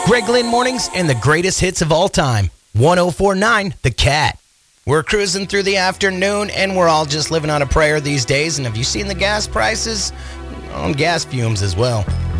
Greg Lynn Mornings and the greatest hits of all time. 1049 The Cat. We're cruising through the afternoon, and we're all just living on a prayer these days. And have you seen the gas prices? On gas fumes as well.